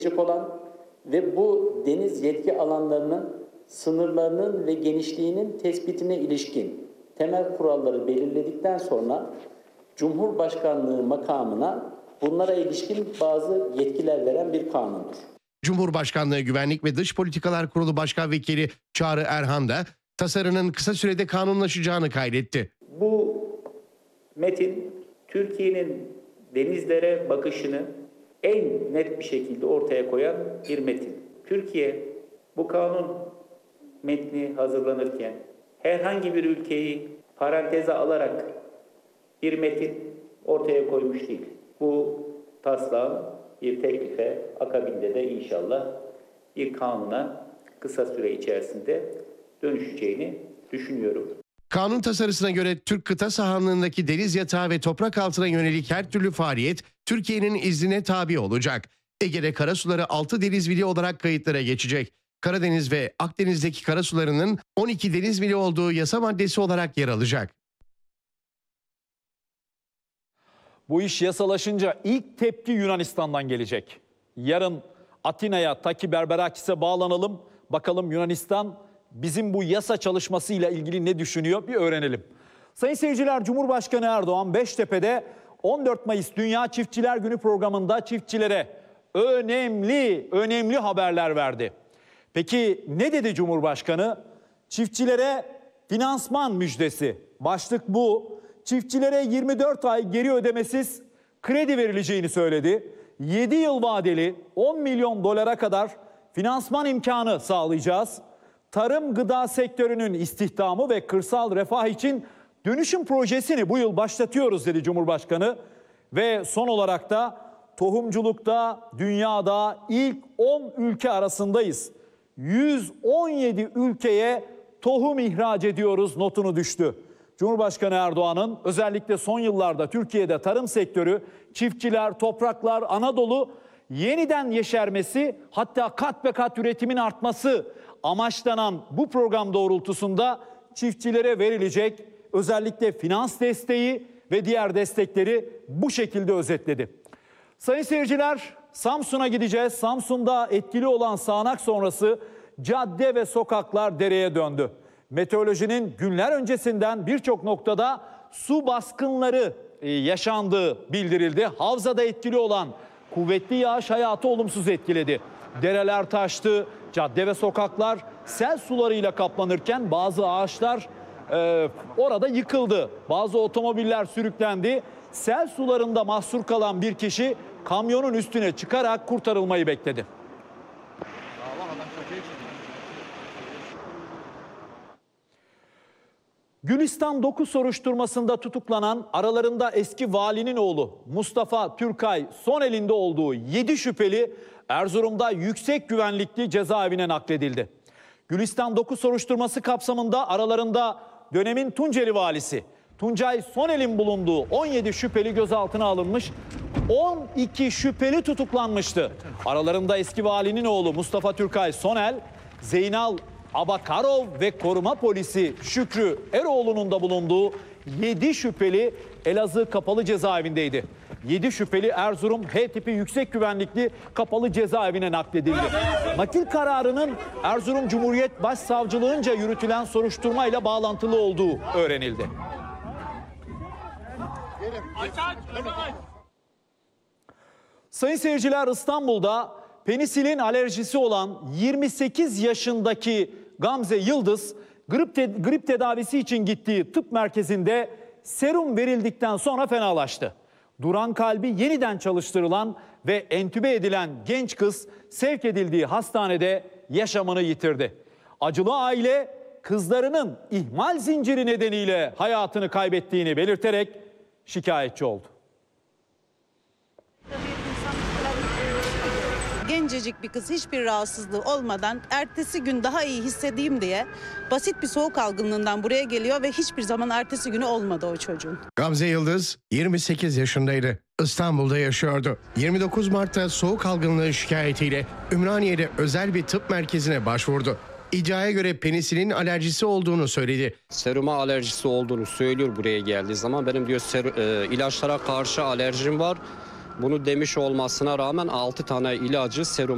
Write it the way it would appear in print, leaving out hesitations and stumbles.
olan ve bu deniz yetki alanlarının sınırlarının ve genişliğinin tespitine ilişkin temel kuralları belirledikten sonra Cumhurbaşkanlığı makamına bunlara ilişkin bazı yetkiler veren bir kanundur. Cumhurbaşkanlığı Güvenlik ve Dış Politikalar Kurulu Başkan Vekili Çağrı Erhan da tasarının kısa sürede kanunlaşacağını kaydetti. Bu metin Türkiye'nin denizlere bakışını en net bir şekilde ortaya koyan bir metin. Türkiye bu kanun metni hazırlanırken herhangi bir ülkeyi paranteze alarak bir metin ortaya koymuş değil. Bu taslağın bir teklife, akabinde de inşallah bir kanuna kısa süre içerisinde dönüşeceğini düşünüyorum. Kanun tasarısına göre Türk kıta sahanlığındaki deniz yatağı ve toprak altına yönelik her türlü faaliyet Türkiye'nin iznine tabi olacak. Ege'de karasuları 6 deniz mili olarak kayıtlara geçecek. Karadeniz ve Akdeniz'deki karasularının 12 deniz mili olduğu yasa maddesi olarak yer alacak. Bu iş yasalaşınca ilk tepki Yunanistan'dan gelecek. Yarın Atina'ya, Taki Berberakis'e bağlanalım. Bakalım Yunanistan bizim bu yasa çalışmasıyla ilgili ne düşünüyor bir öğrenelim. Sayın seyirciler, Cumhurbaşkanı Erdoğan Beştepe'de 14 Mayıs Dünya Çiftçiler Günü programında çiftçilere önemli haberler verdi. Peki ne dedi Cumhurbaşkanı? Çiftçilere finansman müjdesi. Başlık bu. Çiftçilere 24 ay geri ödemesiz kredi verileceğini söyledi. 7 yıl vadeli 10 milyon dolara kadar finansman imkanı sağlayacağız. Tarım gıda sektörünün istihdamı ve kırsal refah için dönüşüm projesini bu yıl başlatıyoruz dedi Cumhurbaşkanı. Ve son olarak da tohumculukta dünyada ilk 10 ülke arasındayız. 117 ülkeye tohum ihraç ediyoruz notunu düştü. Cumhurbaşkanı Erdoğan'ın özellikle son yıllarda Türkiye'de tarım sektörü, çiftçiler, topraklar, Anadolu yeniden yeşermesi, hatta kat be kat üretimin artması amaçlanan bu program doğrultusunda çiftçilere verilecek özellikle finans desteği ve diğer destekleri bu şekilde özetledi. Sayın seyirciler, Samsun'a gideceğiz. Samsun'da etkili olan sağanak sonrası cadde ve sokaklar dereye döndü. Meteorolojinin günler öncesinden birçok noktada su baskınları yaşandığı bildirildi. Havzada etkili olan kuvvetli yağış hayatı olumsuz etkiledi. Dereler taştı, cadde ve sokaklar sel sularıyla kaplanırken bazı ağaçlar orada yıkıldı. Bazı otomobiller sürüklendi. Sel sularında mahsur kalan bir kişi kamyonun üstüne çıkarak kurtarılmayı bekledi. Gülistan 9 soruşturmasında tutuklanan, aralarında eski valinin oğlu Mustafa Türkay Sonel'in olduğu 7 şüpheli Erzurum'da yüksek güvenlikli cezaevine nakledildi. Gülistan 9 soruşturması kapsamında aralarında dönemin Tunceli valisi Tuncay Sonel'in bulunduğu 17 şüpheli gözaltına alınmış, 12 şüpheli tutuklanmıştı. Aralarında eski valinin oğlu Mustafa Türkay Sonel, Zeynal Abakarov ve koruma polisi Şükrü Eroğlu'nun da bulunduğu 7 şüpheli Elazığ kapalı cezaevindeydi. 7 şüpheli Erzurum H tipi yüksek güvenlikli kapalı cezaevine nakledildi. Nakil kararının Erzurum Cumhuriyet Başsavcılığınca yürütülen soruşturmayla bağlantılı olduğu öğrenildi. Sayın seyirciler, İstanbul'da penisilin alerjisi olan 28 yaşındaki Gamze Yıldız grip tedavisi için gittiği tıp merkezinde serum verildikten sonra fenalaştı. Duran kalbi yeniden çalıştırılan ve entübe edilen genç kız sevk edildiği hastanede yaşamını yitirdi. Acılı aile kızlarının ihmal zinciri nedeniyle hayatını kaybettiğini belirterek şikayetçi oldu. Gencecik bir kız, hiçbir rahatsızlığı olmadan ertesi gün daha iyi hissedeyim diye basit bir soğuk algınlığından buraya geliyor ve hiçbir zaman ertesi günü olmadı o çocuğun. Gamze Yıldız 28 yaşındaydı. İstanbul'da yaşıyordu. 29 Mart'ta soğuk algınlığı şikayetiyle Ümraniye'de özel bir tıp merkezine başvurdu. İddiaya göre penisilin alerjisi olduğunu söyledi. Seruma alerjisi olduğunu söylüyor buraya geldiği zaman. Benim diyor ilaçlara karşı alerjim var. Bunu demiş olmasına rağmen 6 tane ilacı serum